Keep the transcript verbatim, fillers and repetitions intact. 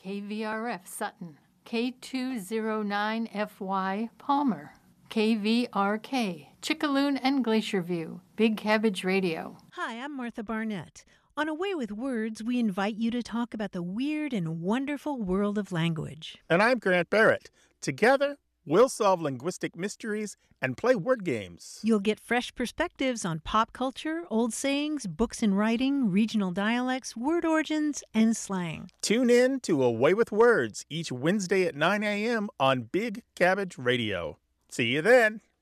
K V R F Sutton, K two oh nine F Y Palmer, K V R K Chickaloon and Glacier View, Big Cabbage Radio. Hi, I'm Martha Barnett. On A Way with Words, we invite you to talk about the weird and wonderful world of language. And I'm Grant Barrett. Together, we'll solve linguistic mysteries and play word games. You'll get fresh perspectives on pop culture, old sayings, books and writing, regional dialects, word origins, and slang. Tune in to A Way with Words each Wednesday at nine a.m. on Big Cabbage Radio. See you then.